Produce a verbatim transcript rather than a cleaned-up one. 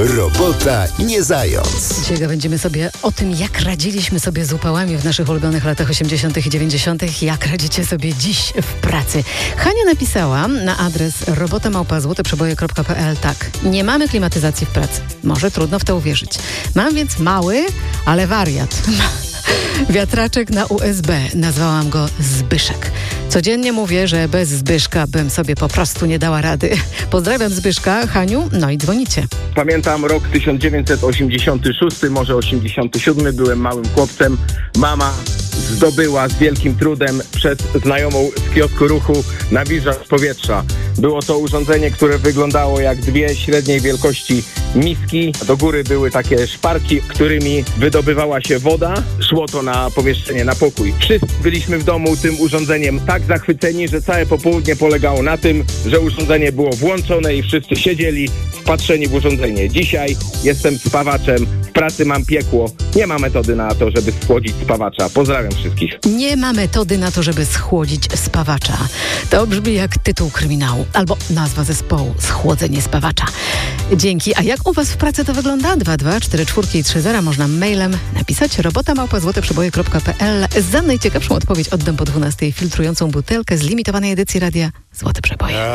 Robota nie zając. Dzisiaj będziemy sobie o tym, jak radziliśmy sobie z upałami w naszych ulubionych latach osiemdziesiątych i dziewięćdziesiątych. Jak radzicie sobie dziś w pracy. Hania napisała na adres robota małpa złote przeboje kropka pe el tak. Nie mamy klimatyzacji w pracy. Może trudno w to uwierzyć. Mam więc mały, ale wariat. Wiatraczek na u es be. Nazwałam go Zbyszek. Codziennie mówię, że bez Zbyszka bym sobie po prostu nie dała rady. Pozdrawiam Zbyszka, Haniu, no i dzwonicie. Pamiętam rok tysiąc dziewięćset osiemdziesiąty szósty, może osiemdziesiąty siódmy. Byłem małym chłopcem. Mama zdobyła z wielkim trudem przez znajomą z kiosku ruchu nawilżacz powietrza. Było to urządzenie, które wyglądało jak dwie średniej wielkości miski. Do góry były takie szparki, którymi wydobywała się woda. Szło to na pomieszczenie, na pokój. Wszyscy byliśmy w domu tym urządzeniem tak zachwyceni, że całe popołudnie polegało na tym, że urządzenie było włączone i wszyscy siedzieli wpatrzeni w urządzenie. Dzisiaj jestem spawaczem, w pracy mam piekło. Nie ma metody na to, żeby schłodzić spawacza. Pozdrawiam wszystkich. Nie ma metody na to, żeby schłodzić spawacza. To brzmi jak tytuł kryminału albo nazwa zespołu Schłodzenie spawacza. Dzięki. A jak u was w pracy to wygląda? dwa dwa cztery cztery i trzy zero można mailem napisać robota małpa złote przeboje kropka pe el. Za najciekawszą odpowiedź oddam po dwunastej filtrującą butelkę z limitowanej edycji radia Złote Przeboje.